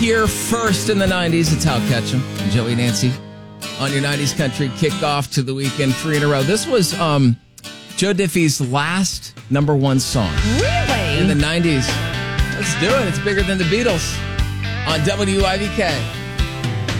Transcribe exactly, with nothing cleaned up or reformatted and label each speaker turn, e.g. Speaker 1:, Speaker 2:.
Speaker 1: Here first in the nineties, it's Hal Ketchum and Joey Nancy on your nineties country kickoff to the weekend, three in a row. This was um, Joe Diffie's last number one song.
Speaker 2: Really?
Speaker 1: In the nineties. Let's do it. It's bigger than the Beatles on W I V K.